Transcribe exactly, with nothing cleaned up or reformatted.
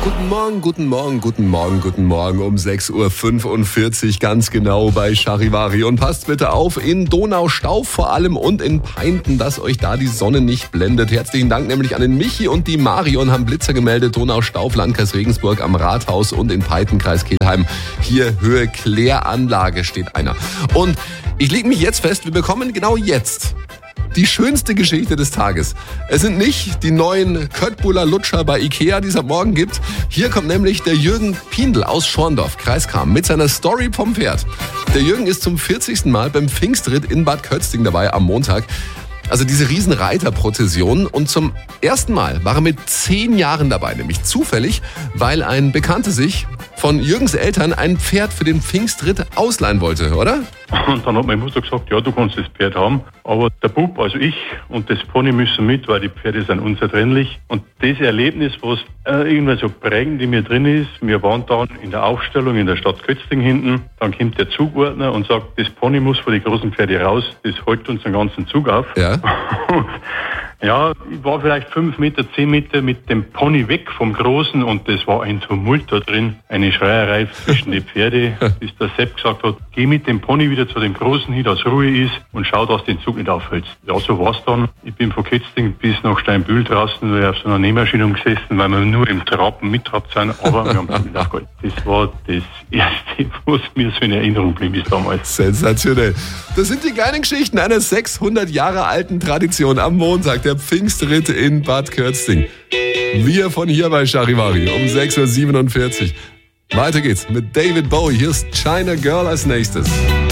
Guten Morgen, guten Morgen, guten Morgen, guten Morgen um sechs Uhr fünfundvierzig ganz genau bei Charivari. Und passt bitte auf, in Donaustauf vor allem und in Peinten, dass euch da die Sonne nicht blendet. Herzlichen Dank nämlich an den Michi und die Marion haben Blitzer gemeldet. Donaustauf, Landkreis Regensburg am Rathaus und in Peinten, Kreis Kelheim. Hier Höhe Kläranlage steht einer. Und ich lege mich jetzt fest, wir bekommen genau jetzt die schönste Geschichte des Tages. Es sind nicht die neuen Köttbuller Lutscher bei Ikea, die es am Morgen gibt. Hier kommt nämlich der Jürgen Pindl aus Schorndorf, Kreis Cham, mit seiner Story vom Pferd. Der Jürgen ist zum vierzigsten Mal beim Pfingstritt in Bad Kötzting dabei am Montag. Also diese riesen Reiterprozession. Und zum ersten Mal war er mit zehn Jahren dabei, nämlich zufällig, weil ein Bekannter sich von Jürgens Eltern ein Pferd für den Pfingstritt ausleihen wollte, oder? Und dann hat meine Mutter gesagt, ja, du kannst das Pferd haben, aber der Bub, also ich und das Pony müssen mit, weil die Pferde sind unzertrennlich. Und das Erlebnis, was äh, irgendwie so prägend in mir drin ist, wir waren dann in der Aufstellung in der Stadt Kötzting hinten, dann kommt der Zugordner und sagt, das Pony muss vor die großen Pferde raus, das hält uns den ganzen Zug auf. Ja. Ja, ich war vielleicht fünf Meter, zehn Meter mit dem Pony weg vom Großen und das war ein Tumult da drin, eine Schreierei zwischen die Pferde, bis der Sepp gesagt hat, geh mit dem Pony wieder zu dem Großen hin, dass Ruhe ist und schau, dass den Zug nicht aufhältst. Ja, so war's dann. Ich bin von Kötzting bis nach Steinbühl draußen, weil ich auf so einer Nähmaschine gesessen, weil wir nur im Trappen mitgehabt sind, aber wir haben es nicht aufgehalten. Das war das Erste, was mir so in Erinnerung blieb bis damals. Sensationell. Das sind die kleinen Geschichten einer sechshundert Jahre alten Tradition am Montag, der Pfingstritt in Bad Kötzting. Wir von hier bei Charivari um sechs Uhr siebenundvierzig. Weiter geht's mit David Bowie. Hier ist China Girl als nächstes.